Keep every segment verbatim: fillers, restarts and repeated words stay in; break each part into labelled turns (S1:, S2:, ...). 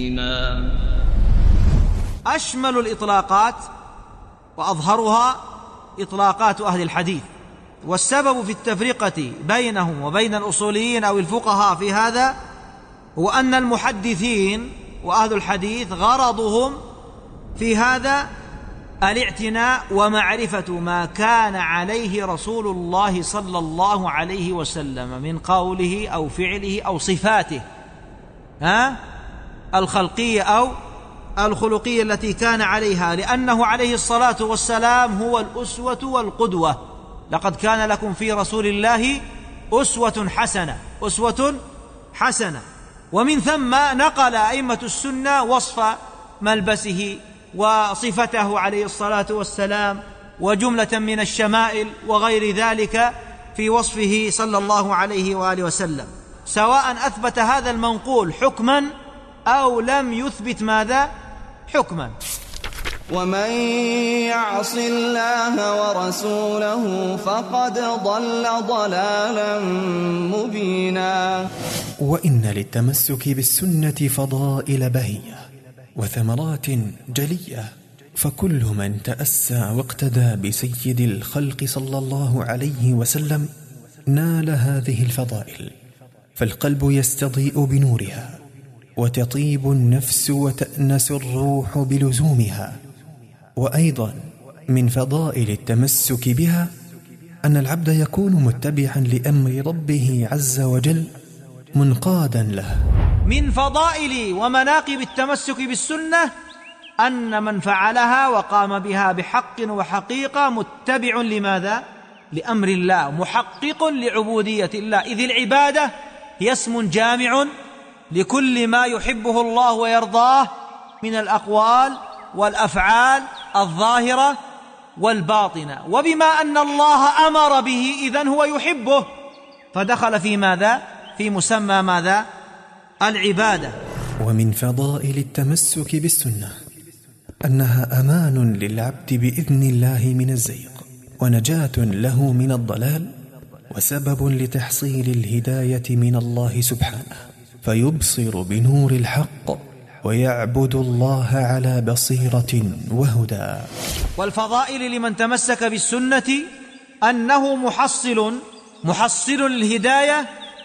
S1: أشمل الإطلاقات وأظهرها إطلاقات أهل الحديث، والسبب في التفرقة بينهم وبين الأصوليين أو الفقهاء في هذا هو أن المحدثين وأهل الحديث غرضهم في هذا الاعتناء ومعرفة ما كان عليه رسول الله صلى الله عليه وسلم من قوله أو فعله أو صفاته ها الخلقية أو الخلقية التي كان عليها، لأنه عليه الصلاة والسلام هو الأسوة والقدوة. لقد كان لكم في رسول الله أسوة حسنة أسوة حسنة ومن ثم نقل أئمة السنة وصف ملبسه وصفته عليه الصلاة والسلام وجملة من الشمائل وغير ذلك في وصفه صلى الله عليه وآله وسلم، سواء أثبت هذا المنقول حكما أو لم يثبت ماذا حكما.
S2: ومن يعص الله ورسوله فقد ضل ضلالا مبينا.
S3: وإن للتمسك بالسنة فضائل بهية وثمرات جلية، فكل من تأسى واقتدى بسيد الخلق صلى الله عليه وسلم نال هذه الفضائل، فالقلب يستضيء بنورها وتطيب النفس وتأنس الروح بلزومها. وأيضا من فضائل التمسك بها أن العبد يكون متبعا لأمر ربه عز وجل منقادا له.
S1: من فضائل ومناقب التمسك بالسنة أن من فعلها وقام بها بحق وحقيقة متبع لماذا؟ لأمر الله، محقق لعبودية الله، إذ العبادة هي اسم جامع لكل ما يحبه الله ويرضاه من الأقوال والأفعال الظاهرة والباطنة، وبما أن الله أمر به إذن هو يحبه، فدخل في ماذا؟ في مسمى ماذا؟ العبادة.
S3: ومن فضائل التمسك بالسنة أنها أمان للعبد بإذن الله من الزيغ، ونجاة له من الضلال، وسبب لتحصيل الهداية من الله سبحانه، فيبصر بنور الحق ويعبد الله على بصيرة وهدى.
S1: والفضائل لمن تمسك بالسنة أنه محصل محصل للهداية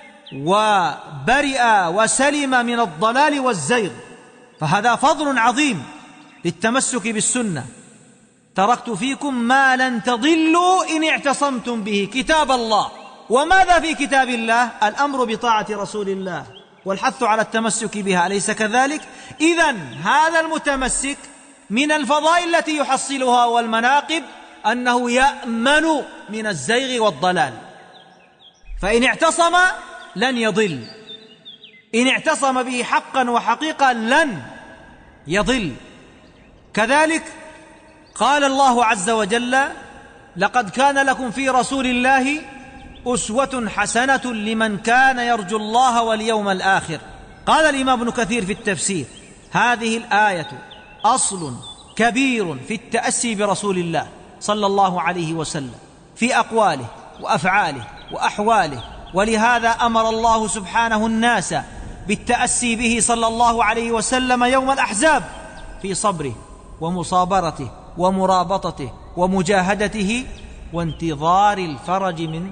S1: وبرئ وسلم من الضلال والزيغ، فهذا فضل عظيم للتمسك بالسنة. تركت فيكم ما لن تضلوا إن اعتصمتم به، كتاب الله. وماذا في كتاب الله؟ الأمر بطاعة رسول الله والحث على التمسك بها، أليس كذلك؟ إذن هذا المتمسك من الفضائل التي يحصلها والمناقب أنه يأمن من الزيغ والضلال، فإن اعتصم لن يضل، إن اعتصم به حقا وحقيقة لن يضل. كذلك قال الله عز وجل: لقد كان لكم في رسول الله أسوة حسنة لمن كان يرجو الله واليوم الآخر. قال الإمام ابن كثير في التفسير: هذه الآية أصل كبير في التأسي برسول الله صلى الله عليه وسلم في أقواله وأفعاله وأحواله، ولهذا أمر الله سبحانه الناس بالتأسي به صلى الله عليه وسلم يوم الأحزاب في صبره ومصابرته ومرابطته ومجاهدته وانتظار الفرج من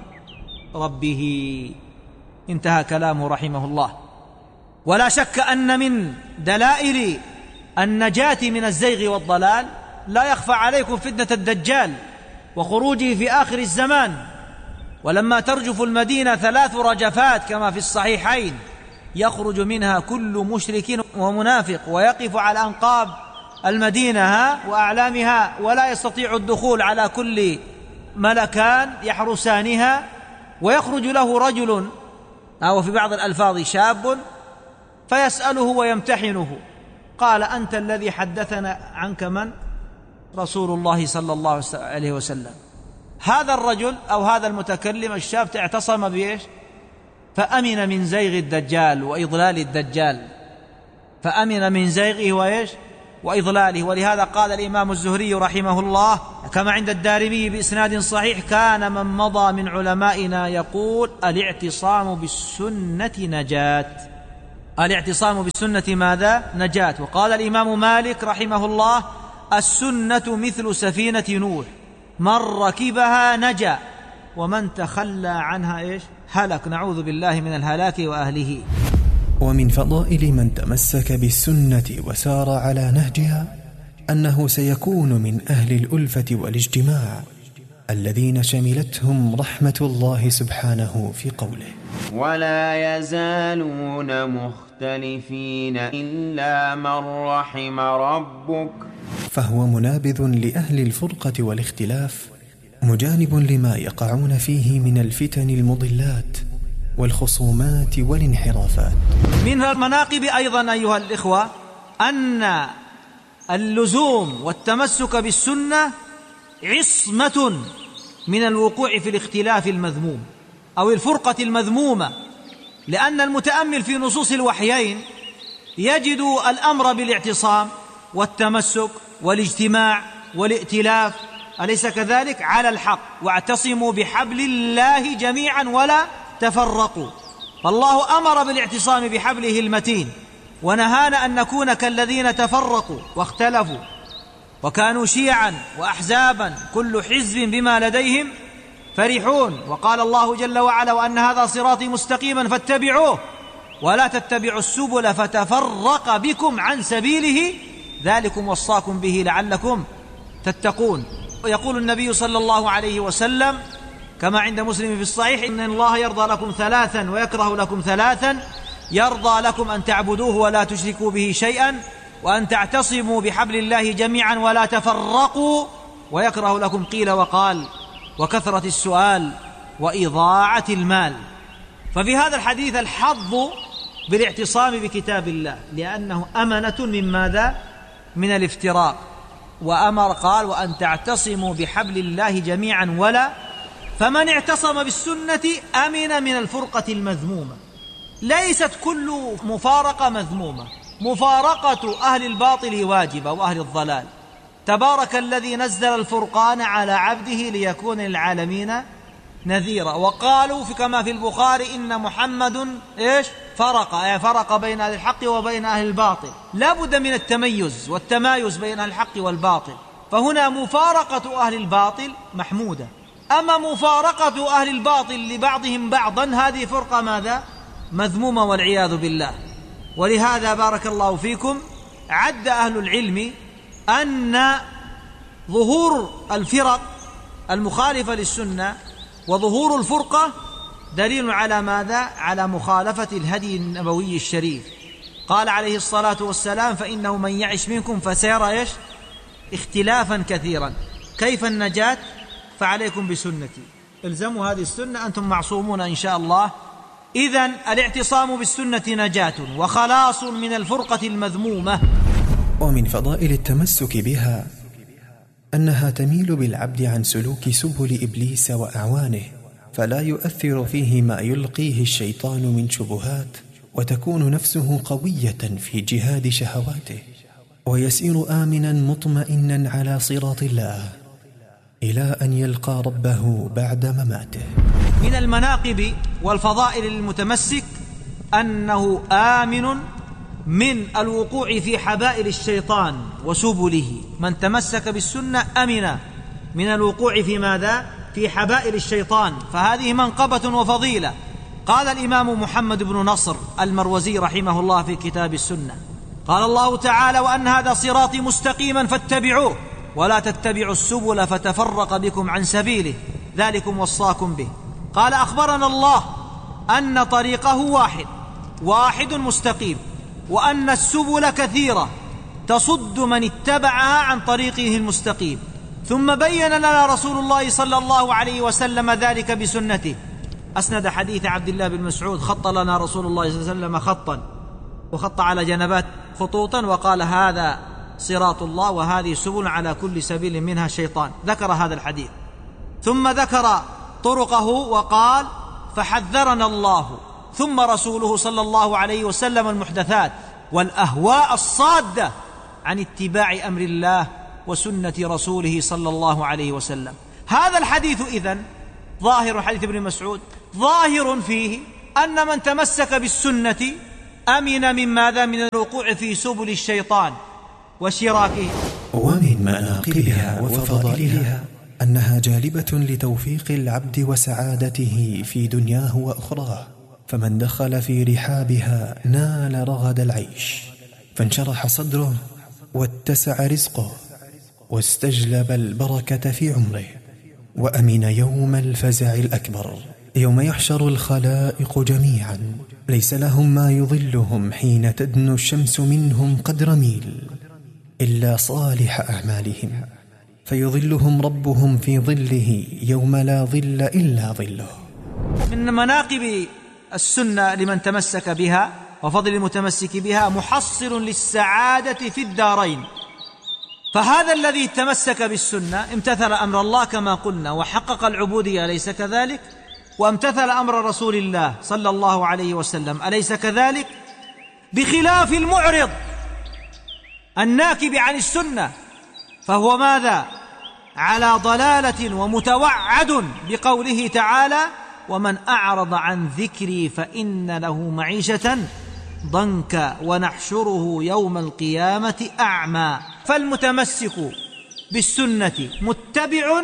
S1: ربه. انتهى كلامه رحمه الله. ولا شك أن من دلائل النجاة من الزيغ والضلال لا يخفى عليكم فتنة الدجال وخروجه في آخر الزمان، ولما ترجف المدينة ثلاث رجفات كما في الصحيحين يخرج منها كل مشرك ومنافق ويقف على أنقاب المدينة وأعلامها ولا يستطيع الدخول على كل ملكان يحرسانها، ويخرج له رجل أو في بعض الألفاظ شاب فيسأله ويمتحنه، قال: أنت الذي حدثنا عنك من؟ رسول الله صلى الله عليه وسلم. هذا الرجل أو هذا المتكلم الشاب اعتصم بإيش؟ فأمن من زيغ الدجال وإضلال الدجال، فأمن من زيغه وإيش؟ وإضلاله. ولهذا قال الإمام الزهري رحمه الله كما عند الدارمي بإسناد صحيح: كان من مضى من علمائنا يقول: الاعتصام بالسنة نجاة. الاعتصام بالسنة ماذا؟ نجاة. وقال الإمام مالك رحمه الله: السنة مثل سفينة نوح، من ركبها نجا ومن تخلى عنها إيش؟ هلك. نعوذ بالله من الهلاك وأهله.
S3: ومن فضائل من تمسك بالسنة وسار على نهجها أنه سيكون من أهل الألفة والاجتماع الذين شملتهم رحمة الله سبحانه في قوله:
S4: ولا يزالون مختلفين إلا من رحم ربك.
S3: فهو منابذ لأهل الفرقة والاختلاف، مجانب لما يقعون فيه من الفتن المضلات والخصومات والانحرافات.
S1: من المناقب أيضا أيها الإخوة أن اللزوم والتمسك بالسنة عصمة من الوقوع في الاختلاف المذموم أو الفرقة المذمومة، لأن المتأمل في نصوص الوحيين يجد الأمر بالاعتصام والتمسك والاجتماع والائتلاف، أليس كذلك؟ على الحق. واعتصموا بحبل الله جميعا ولا تفرقوا. فالله أمر بالاعتصام بحبله المتين، ونهانا أن نكون كالذين تفرقوا واختلفوا وكانوا شيعا وأحزابا كل حزب بما لديهم فرحون. وقال الله جل وعلا: وأن هذا صراطي مستقيما فاتبعوه ولا تتبعوا السبل فتفرق بكم عن سبيله ذلكم وصاكم به لعلكم تتقون. ويقول النبي صلى الله عليه وسلم كما عند مسلم في الصحيح: إن الله يرضى لكم ثلاثا ويكره لكم ثلاثا، يرضى لكم أن تعبدوه ولا تشركوا به شيئا، وأن تعتصموا بحبل الله جميعا ولا تفرقوا، ويكره لكم قيل وقال وكثرة السؤال وإضاعة المال. ففي هذا الحديث الحظ بالاعتصام بكتاب الله، لأنه أمنة من ماذا؟ من الافتراق. وأمر قال: وأن تعتصموا بحبل الله جميعا ولا. فمن اعتصم بالسنة أمن من الفرقة المذمومة. ليست كل مفارقة مذمومة، مفارقة أهل الباطل واجبة وأهل الضلال. تبارك الذي نزل الفرقان على عبده ليكون للعالمين نذيرا. وقالوا في كما في البخاري: إن محمد إيش؟ فرق، يعني فرق بين أهل الحق وبين أهل الباطل. لا بد من التميز والتمايز بين أهل الحق والباطل. فهنا مفارقة أهل الباطل محمودة، أما مفارقة أهل الباطل لبعضهم بعضا هذه فرقة ماذا؟ مذمومة والعياذ بالله. ولهذا بارك الله فيكم عد أهل العلم أن ظهور الفرق المخالفة للسنة وظهور الفرقة دليل على ماذا؟ على مخالفة الهدي النبوي الشريف. قال عليه الصلاة والسلام: فإنه من يعش منكم فسيرى إيش؟ اختلافا كثيرا. كيف النجاة؟ فعليكم بسنتي، الزموا هذه السنة، أنتم معصومون إن شاء الله. إذن الاعتصام بالسنة نجاة وخلاص من الفرقة المذمومة.
S3: ومن فضائل التمسك بها أنها تميل بالعبد عن سلوك سبل إبليس وأعوانه، فلا يؤثر فيه ما يلقيه الشيطان من شبهات، وتكون نفسه قوية في جهاد شهواته، ويسير آمنا مطمئنا على صراط الله إلى أن يلقى ربه بعد مماته.
S1: من المناقب والفضائل للمتمسك أنه آمن من الوقوع في حبائل الشيطان وسبله. من تمسك بالسنة أمن من الوقوع في ماذا؟ في حبائل الشيطان. فهذه منقبة وفضيلة. قال الإمام محمد بن نصر المروزي رحمه الله في كتاب السنة: قال الله تعالى: وأن هذا صراطي مستقيما فاتبعوه ولا تتبعوا السبل فتفرق بكم عن سبيله ذلكم وصاكم به. قال: أخبرنا الله أن طريقه واحد واحد مستقيم، وأن السبل كثيرة تصد من اتبعها عن طريقه المستقيم. ثم بين لنا رسول الله صلى الله عليه وسلم ذلك بسنته. أسند حديث عبد الله بن مسعود: خط لنا رسول الله صلى الله عليه وسلم خطا، وخط على جنبات خطوطا، وقال: هذا صراط الله وهذه سبل على كل سبيل منها شيطان. ذكر هذا الحديث، ثم ذكر طرقه وقال: فحذرنا الله ثم رسوله صلى الله عليه وسلم المحدثات والأهواء الصادة عن اتباع أمر الله وسنة رسوله صلى الله عليه وسلم. هذا الحديث إذن ظاهر، حديث ابن مسعود ظاهر فيه أن من تمسك بالسنة أمن من ماذا؟ من الوقوع في سبل الشيطان وشراكه.
S3: ومن مناقبها وفضائلها أنها جالبة لتوفيق العبد وسعادته في دنياه وأخراه، فمن دخل في رحابها نال رغد العيش، فانشرح صدره واتسع رزقه، واستجلب البركة في عمره، وأمن يوم الفزع الأكبر، يوم يحشر الخلائق جميعا ليس لهم ما يظلهم حين تدنو الشمس منهم قدر ميل إلا صالح أعمالهم، فيظلهم ربهم في ظله يوم لا ظل إلا ظله.
S1: من مناقب السنة لمن تمسك بها وفضل المتمسك بها محصل للسعادة في الدارين. فهذا الذي تمسك بالسنة امتثل أمر الله كما قلنا وحقق العبودية، أليس كذلك؟ وامتثل أمر رسول الله صلى الله عليه وسلم، أليس كذلك؟ بخلاف المعرض الناكب عن السنة، فهو ماذا؟ على ضلالة ومتوعد بقوله تعالى: ومن أعرض عن ذكري فإن له معيشة ضنكا ونحشره يوم القيامة أعمى. فالمتمسك بالسنة متبع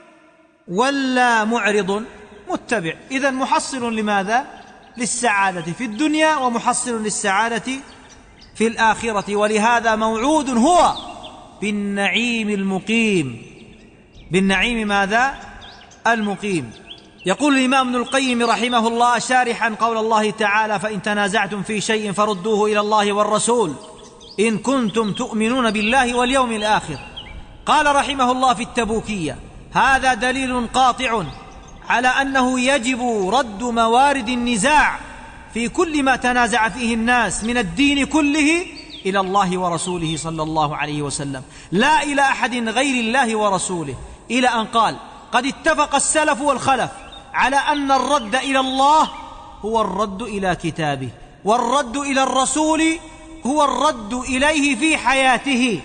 S1: ولا معرض؟ متبع. إذن محصل لماذا؟ للسعادة في الدنيا ومحصل للسعادة في الآخرة، ولهذا موعود هو بالنعيم المقيم. بالنعيم ماذا؟ المقيم. يقول الإمام ابن القيم رحمه الله شارحا قول الله تعالى: فإن تنازعتم في شيء فردوه إلى الله والرسول إن كنتم تؤمنون بالله واليوم الآخر. قال رحمه الله في التبوكية: هذا دليل قاطع على أنه يجب رد موارد النزاع في كل ما تنازع فيه الناس من الدين كله إلى الله ورسوله صلى الله عليه وسلم، لا إلى أحد غير الله ورسوله، إلى أن قال: قد اتفق السلف والخلف على أن الرد إلى الله هو الرد إلى كتابه، والرد إلى الرسول هو الرد إليه في حياته،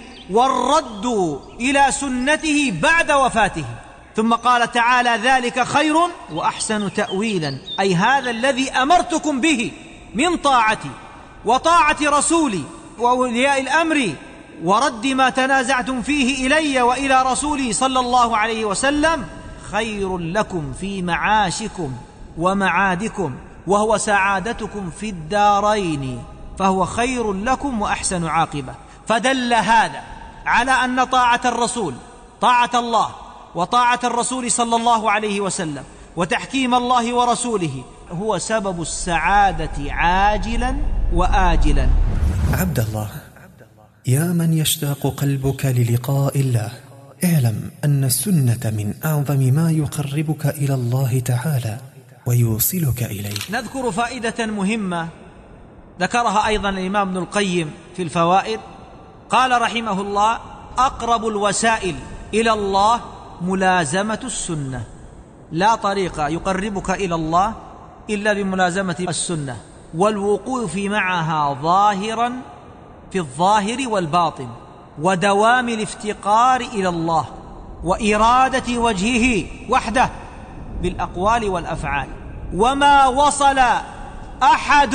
S1: والرد إلى سنته بعد وفاته. ثم قال تعالى: ذلك خير وأحسن تأويلا، أي هذا الذي أمرتكم به من طاعتي وطاعة رسولي وأولياء الأمر ورد ما تنازعتم فيه إلي وإلى رسولي صلى الله عليه وسلم خير لكم في معاشكم ومعادكم، وهو سعادتكم في الدارين، فهو خير لكم وأحسن عاقبة. فدل هذا على أن طاعة الرسول، طاعة الله وطاعة الرسول صلى الله عليه وسلم وتحكيم الله ورسوله هو سبب السعادة عاجلا وآجلا.
S3: عبد الله، يا من يشتاق قلبك للقاء الله، اعلم أن السنة من أعظم ما يقربك إلى الله تعالى ويوصلك إليه.
S1: نذكر فائدة مهمة ذكرها أيضا الإمام ابن القيم في الفوائد. قال رحمه الله: أقرب الوسائل إلى الله ملازمة السنة، لا طريق يقربك إلى الله إلا بملازمة السنة، والوقوف معها ظاهرا في الظاهر والباطن، ودوام الافتقار إلى الله وإرادة وجهه وحده بالأقوال والأفعال. وما وصل أحد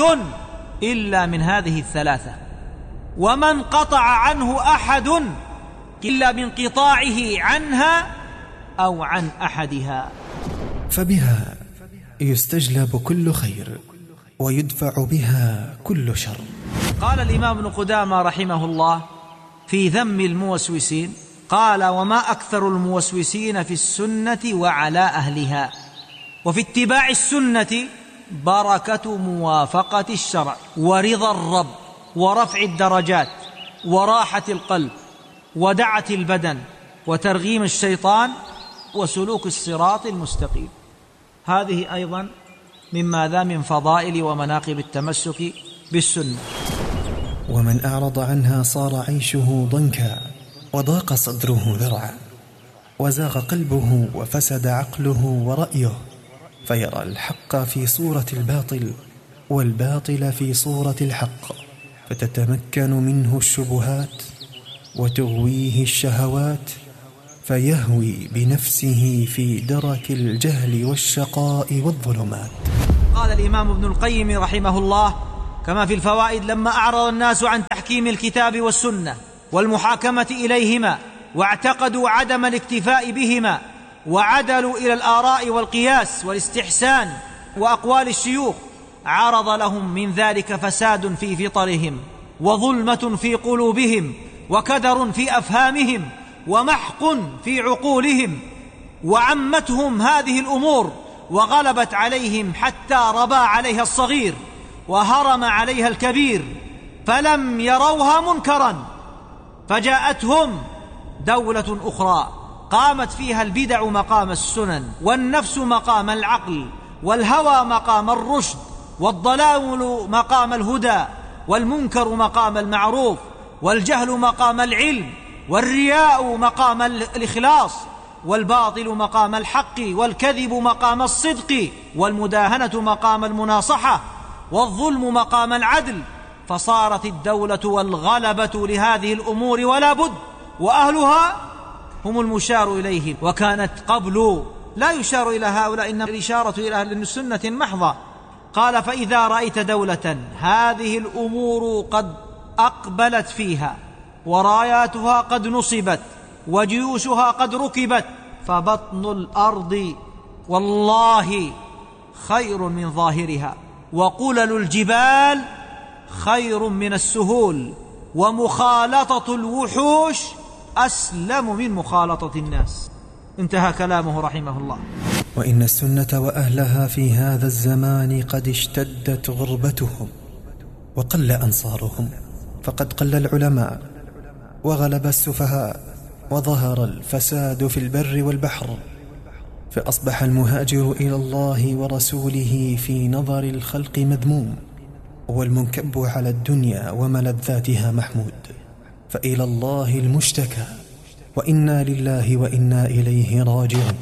S1: إلا من هذه الثلاثة، وما انقطع عنه أحد إلا بانقطاعه عنها أو عن أحدها.
S3: فبها يستجلب كل خير ويدفع بها كل شر.
S1: قال الإمام ابن قدامة رحمه الله في ذم الموسوسين، قال: وما أكثر الموسوسين في السنة وعلى أهلها. وفي اتباع السنة بركة موافقة الشرع ورضا الرب ورفع الدرجات وراحة القلب ودعة البدن وترغيم الشيطان وسلوك الصراط المستقيم. هذه أيضا مما ذا من فضائل ومناقب التمسك بالسنة.
S3: ومن أعرض عنها صار عيشه ضنكا وضاق صدره ذرعا، وزاغ قلبه وفسد عقله ورأيه، فيرى الحق في صورة الباطل والباطل في صورة الحق، فتتمكن منه الشبهات وتغويه الشهوات، فيهوي بنفسه في درك الجهل والشقاء والظلمات.
S1: قال الإمام ابن القيم رحمه الله: كما في الفوائد: لما أعرض الناس عن تحكيم الكتاب والسنة والمحاكمة إليهما واعتقدوا عدم الاكتفاء بهما وعدلوا إلى الآراء والقياس والاستحسان وأقوال الشيوخ، عرض لهم من ذلك فساد في فطرهم وظلمة في قلوبهم وكدر في أفهامهم ومحق في عقولهم، وعمتهم هذه الأمور وغلبت عليهم حتى ربى عليها الصغير وهرم عليها الكبير، فلم يروها منكرا، فجاءتهم دولة أخرى قامت فيها البدع مقام السنن، والنفس مقام العقل، والهوى مقام الرشد، والضلال مقام الهدى، والمنكر مقام المعروف، والجهل مقام العلم، والرياء مقام الإخلاص، والباطل مقام الحق، والكذب مقام الصدق، والمداهنة مقام المناصحة، والظلم مقام العدل. فصارت الدولة والغلبة لهذه الأمور ولا بد، وأهلها هم المشار إليهم، وكانت قبل لا يشار إلى هؤلاء، إنما الإشارة إلى أهل السنة محضة. قال: فإذا رأيت دولة هذه الأمور قد أقبلت فيها وراياتها قد نصبت وجيوشها قد ركبت، فبطن الأرض والله خير من ظاهرها، وقلل الجبال خير من السهول، ومخالطة الوحوش أسلم من مخالطة الناس. انتهى كلامه رحمه الله.
S3: وإن السنة وأهلها في هذا الزمان قد اشتدت غربتهم وقل أنصارهم، فقد قل العلماء وغلب السفهاء وظهر الفساد في البر والبحر، فأصبح المهاجر إلى الله ورسوله في نظر الخلق مذموم، والمنكب على الدنيا وملذاتها محمود، فإلى الله المشتكى، وإنا لله وإنا إليه راجعون.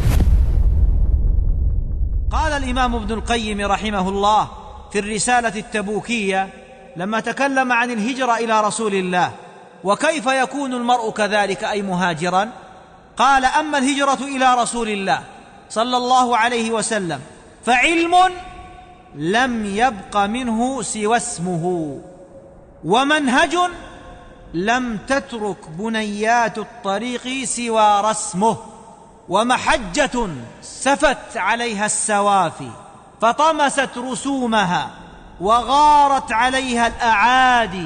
S1: قال الإمام ابن القيم رحمه الله في الرسالة التبوكية لما تكلم عن الهجرة إلى رسول الله وكيف يكون المرء كذلك أي مهاجرا، قال: أما الهجرة إلى رسول الله صلى الله عليه وسلم فعلم لم يبق منه سوى اسمه، ومنهج لم تترك بنيات الطريق سوى رسمه، ومحجة سفت عليها السوافي فطمست رسومها، وغارت عليها الأعادي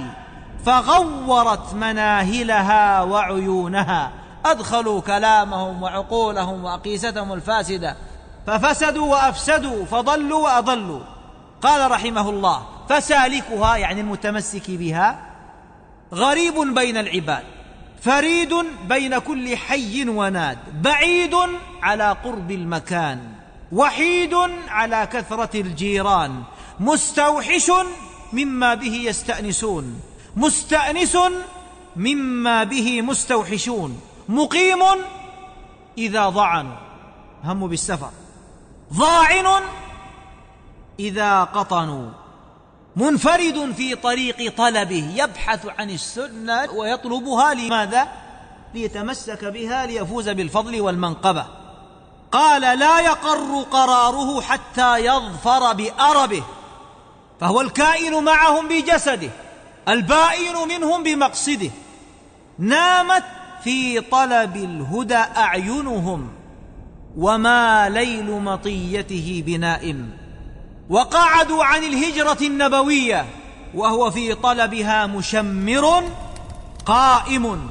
S1: فغورت مناهلها وعيونها، أدخلوا كلامهم وعقولهم وأقيستهم الفاسدة ففسدوا وأفسدوا فضلوا وأضلوا. قال رحمه الله: فسالكها يعني المتمسك بها غريب بين العباد، فريد بين كل حي وناد، بعيد على قرب المكان، وحيد على كثرة الجيران، مستوحش مما به يستأنسون، مستأنس مما به مستوحشون، مقيم إذا ضعنوا هم بالسفر، ضاعن إذا قطنوا، منفرد في طريق طلبه، يبحث عن السنة ويطلبها. لماذا؟ ليتمسك بها ليفوز بالفضل والمنقبة. قال: لا يقر قراره حتى يظفر بأربه، فهو الكائن معهم بجسده، البائن منهم بمقصده. نامت في طلب الهدى أعينهم، وما ليل مطيته بنائم، وقعدوا عن الهجرة النبوية وهو في طلبها مشمر قائم،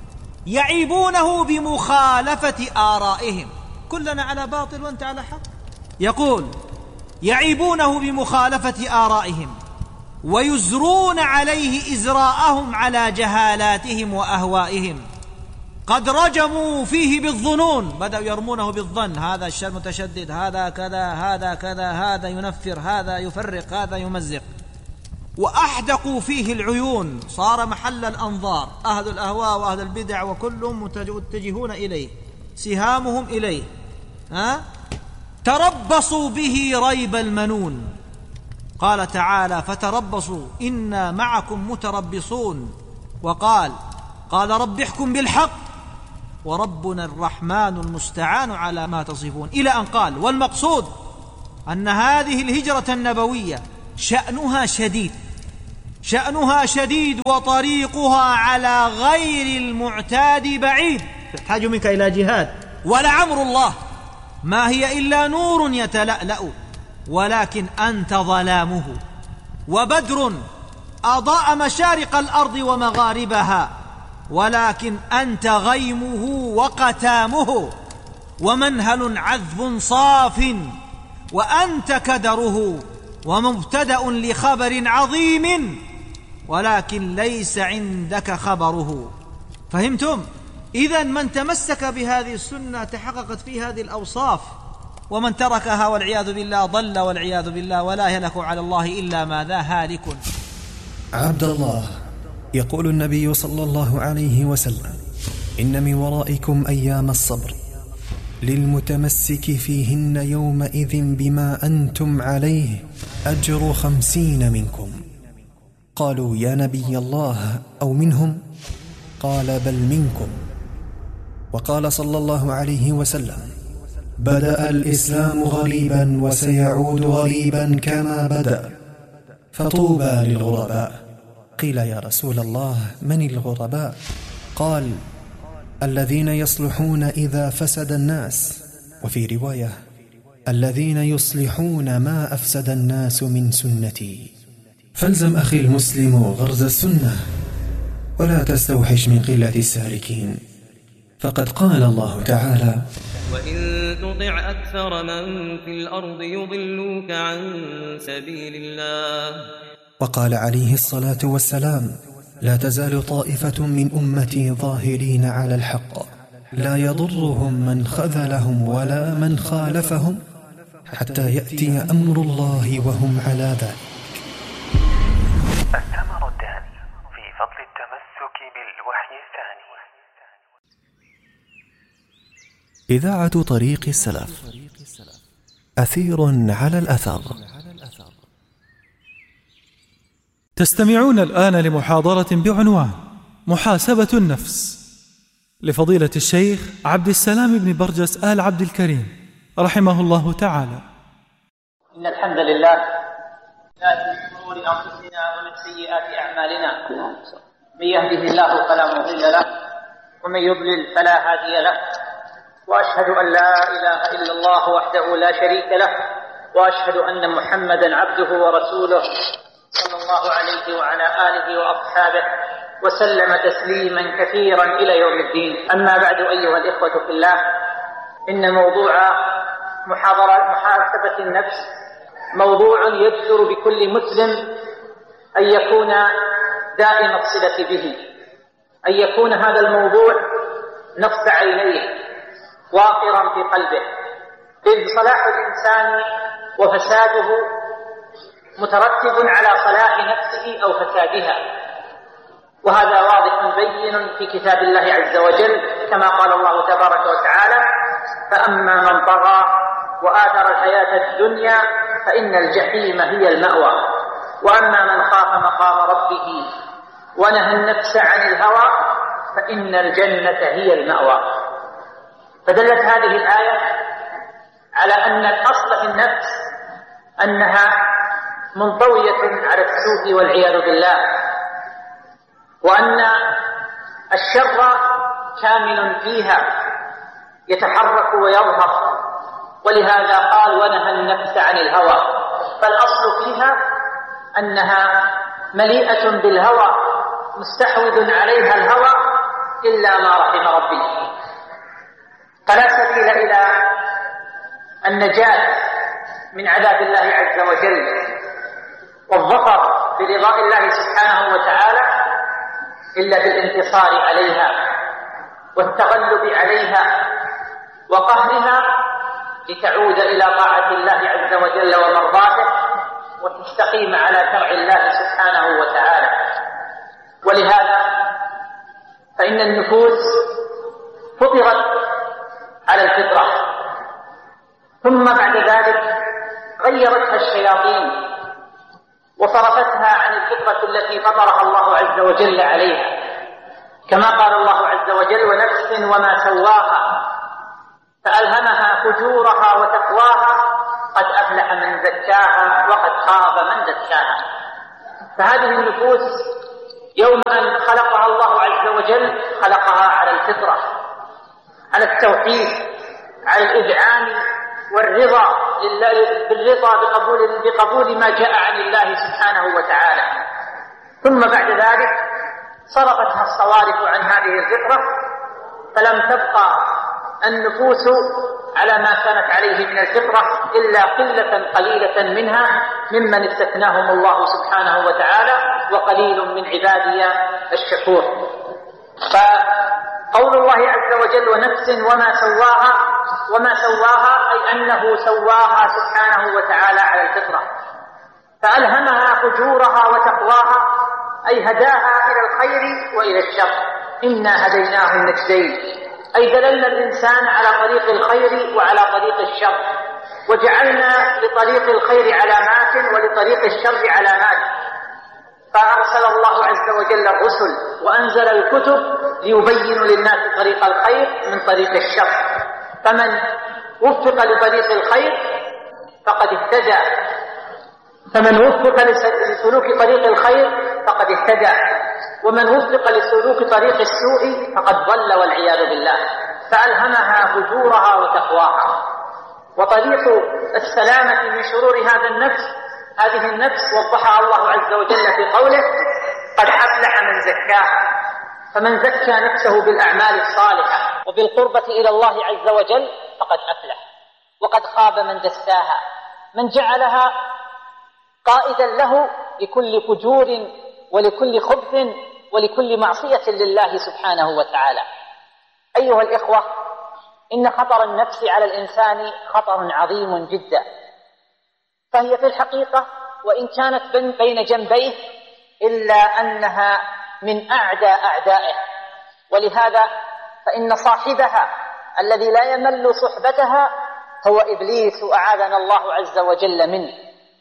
S1: يعيبونه بمخالفة آرائهم. كلنا على باطل وانت على حق. يقول: يعيبونه بمخالفة آرائهم، ويزرون عليه إزراءهم على جهالاتهم وأهوائهم. قد رجموا فيه بالظنون، بدأوا يرمونه بالظن، هذا الشر متشدد، هذا كذا، هذا كذا، هذا ينفر، هذا يفرق، هذا يمزق. وأحدقوا فيه العيون، صار محل الأنظار، أهل الأهواء وأهل البدع وكلهم متجهون إليه، سهامهم إليه. ها؟ تربصوا به ريب المنون. قال تعالى: فتربصوا إنا معكم متربصون. وقال: قال رب احكم بالحق وربنا الرحمن المستعان على ما تصفون، إلى أن قال: والمقصود أن هذه الهجرة النبوية شأنها شديد، شأنها شديد وطريقها على غير المعتاد بعيد، تحتاج منك إلى جهاد. ولعمر الله ما هي إلا نور يتلألأ، ولكن أنت ظلامه. وبدر أضاء مشارق الأرض ومغاربها، ولكن أنت غيمه وقتامه. ومنهل عذب صاف، وأنت كدره، ومبتدأ لخبر عظيم، ولكن ليس عندك خبره. فهمتم؟ إذن من تمسك بهذه السنة تحققت فيه هذه الأوصاف، ومن تركها والعياذ بالله ضل والعياذ بالله، ولا يهلك على الله إلا ما ذا هالك.
S3: عبد الله، يقول النبي صلى الله عليه وسلم: إن من ورائكم أيام الصبر للمتمسك فيهن يومئذ بما أنتم عليه أجر خمسين منكم. قالوا: يا نبي الله، أو منهم؟ قال: بل منكم. وقال صلى الله عليه وسلم: بدأ الإسلام غريبا وسيعود غريبا كما بدأ، فطوبى للغرباء. قيل: يا رسول الله، من الغرباء؟ قال: الذين يصلحون إذا فسد الناس، وفي رواية: الذين يصلحون ما أفسد الناس من سنتي. فالزم أخي المسلم غرز السنة، ولا تستوحش من قلة السالكين، فقد قال الله تعالى:
S5: وإن تطع أكثر من في الأرض يضلوك عن سبيل الله.
S3: وقال عليه الصلاة والسلام: لا تزال طائفة من أمتي ظاهرين على الحق، لا يضرهم من خذلهم ولا من خالفهم، حتى يأتي أمر الله وهم على ذلك.
S6: الثمر الداني في فضل التمسك بالوحي الثاني.
S3: إذاعة طريق السلف، أثير على الأثر.
S7: تستمعون الآن لمحاضرة بعنوان محاسبة النفس لفضيلة الشيخ عبد السلام بن برجس آل عبد الكريم رحمه الله تعالى.
S8: إن الحمد لله من شرور أنفسنا ومن سيئات أعمالنا، من يهده الله فلا مضل له ومن يضلل فلا هادي له، وأشهد أن لا إله إلا الله وحده لا شريك له، وأشهد أن محمدا عبده ورسوله صلى الله عليه وعلى آله وأصحابه وسلم تسليما كثيرا إلى يوم الدين. أما بعد، أيها الإخوة في الله، إن موضوع محاضرة محاسبة النفس موضوع يجدر بكل مسلم أن يكون دائم الصلة به، أن يكون هذا الموضوع نصب عينيه واقرا في قلبه، إذ صلاح الإنسان وفساده مترتب على صلاح نفسه أو فسادها، وهذا واضح بين في كتاب الله عز وجل، كما قال الله تبارك وتعالى: فأما من طغى وآثر الحياة الدنيا فإن الجحيم هي المأوى، وأما من خاف مقام ربه ونهى النفس عن الهوى فإن الجنة هي المأوى. فدلت هذه الآية على أن الأصل في النفس أنها منطوية على السوء والعياذ بالله، وأن الشر كامل فيها يتحرك ويظهر، ولهذا قال: ونهى النفس عن الهوى. فالأصل فيها أنها مليئة بالهوى، مستحوذ عليها الهوى إلا ما رحم ربي. فلا سبيل إلى النجاة من عذاب الله عز وجل والظفر برضاء الله سبحانه وتعالى إلا بالانتصار عليها والتغلب عليها وقهرها، لتعود إلى طاعة الله عز وجل ومرضاته، وتستقيم على شرع الله سبحانه وتعالى. ولهذا فإن النفوس فطرت على الفطرة، ثم بعد ذلك غيرتها الشياطين وصرفتها عن الفطرة التي فطرها الله عز وجل عليها، كما قال الله عز وجل: ونفس وما سواها فألهمها فجورها وتقواها قد أفلح من زكاها وقد خاب من دساها. فهذه النفوس يوم أن خلقها الله عز وجل خلقها على الفطرة، على التوحيد، على الإذعان والرضا بالرضا بقبول, بقبول ما جاء عن الله سبحانه وتعالى. ثم بعد ذلك صرفتها الصوارف عن هذه الفطرة، فلم تبقى النفوس على ما كانت عليه من الفطرة إلا قلة قليلة منها ممن استثناهم الله سبحانه وتعالى، وقليل من عبادي الشكور. فقول الله عز وجل ونفس وما سواها، وما سواها أي أنه سواها سبحانه وتعالى على الفطرة، فألهمها فجورها وتقواها، أي هداها إلى الخير وإلى الشر. إنا هديناه النجدين، أي دللنا الإنسان على طريق الخير وعلى طريق الشر، وجعلنا لطريق الخير علامات ولطريق الشر علامات. فأرسل الله عز وجل الرسل وأنزل الكتب ليبين للناس طريق الخير من طريق الشر. فمن وفق لطريق الخير فقد اهتدى، فمن وفق لسلوك طريق الخير فقد اهتدى، ومن وفق لسلوك طريق السوء فقد ضل والعياذ بالله. فألهمها فجورها وتقواها. وطريق السلامة من شرور هذا النفس، هذه النفس وضحها الله عز وجل في قوله قد أفلح من زكاها. فمن زكى نفسه بالأعمال الصالحة وبالقربة إلى الله عز وجل فقد أفلح، وقد خاب من دساها، من جعلها قائدا له لكل فجور ولكل خبث ولكل معصية لله سبحانه وتعالى. أيها الإخوة، إن خطر النفس على الإنسان خطر عظيم جدا، فهي في الحقيقة وإن كانت بين جنبيه إلا أنها من أعدى أعدائه. ولهذا فإن صاحبها الذي لا يمل صحبتها هو إبليس، أعاذنا الله عز وجل منه.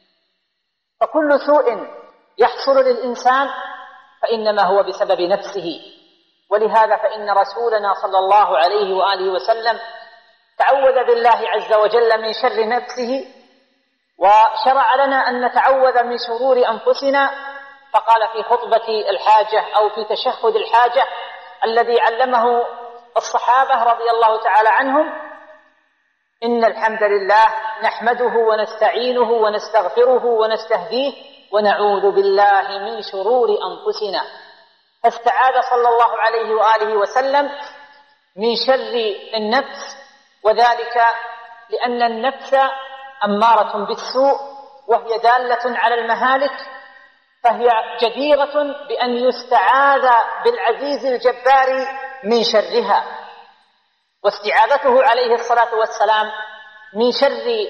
S8: فكل سوء يحصل للإنسان فإنما هو بسبب نفسه. ولهذا فإن رسولنا صلى الله عليه وآله وسلم تعوذ بالله عز وجل من شر نفسه، وشرع لنا أن نتعوذ من شرور أنفسنا، فقال في خطبة الحاجة أو في تشهد الحاجة الذي علمه الصحابة رضي الله تعالى عنهم: إن الحمد لله نحمده ونستعينه ونستغفره ونستهديه ونعوذ بالله من شرور أنفسنا. فاستعاذ صلى الله عليه وآله وسلم من شر النفس، وذلك لأن النفس أمارة بالسوء وهي دالة على المهالك، فهي جديرة بأن يستعاذ بالعزيز الجبار من شرها. واستعاذته عليه الصلاة والسلام من شر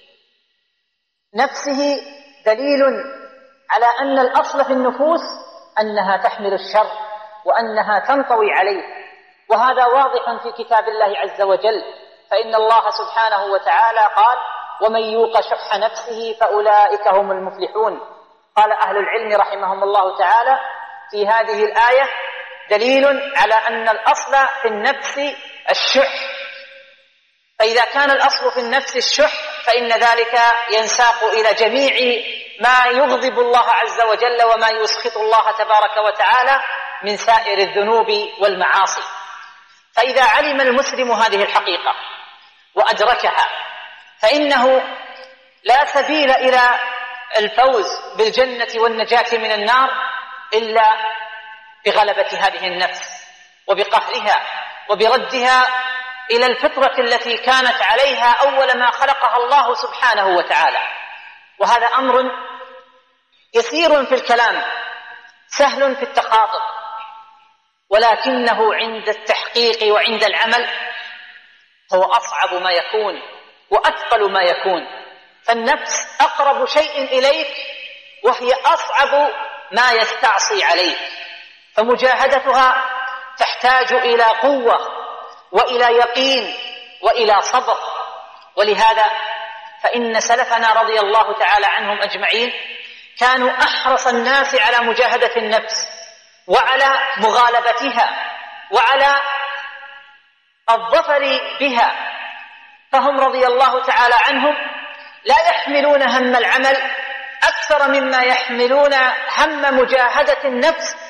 S8: نفسه دليل على أن الأصل في النفوس أنها تحمل الشر وأنها تنطوي عليه، وهذا واضح في كتاب الله عز وجل. فإن الله سبحانه وتعالى قال: ومن يوق شح نفسه فأولئك هم المفلحون. قال أهل العلم رحمهم الله تعالى في هذه الآية دليل على أن الأصل في النفس الشح، فإذا كان الأصل في النفس الشح فإن ذلك ينساق إلى جميع ما يغضب الله عز وجل وما يسخط الله تبارك وتعالى من سائر الذنوب والمعاصي. فإذا علم المسلم هذه الحقيقة وأدركها فإنه لا سبيل إلى الفوز بالجنة والنجاة من النار إلا بغلبة هذه النفس وبقهرها وبردها إلى الفطرة التي كانت عليها أول ما خلقها الله سبحانه وتعالى. وهذا أمر يسير في الكلام سهل في التخاطب، ولكنه عند التحقيق وعند العمل هو أصعب ما يكون وأثقل ما يكون. فالنفس أقرب شيء إليك وهي أصعب ما يستعصي عليك، فمجاهدتها تحتاج إلى قوة وإلى يقين وإلى صبر. ولهذا فإن سلفنا رضي الله تعالى عنهم أجمعين كانوا أحرص الناس على مجاهدة النفس وعلى مغالبتها وعلى الظفر بها، فهم رضي الله تعالى عنهم لا يحملون هم العمل أكثر مما يحملون هم مجاهدة النفس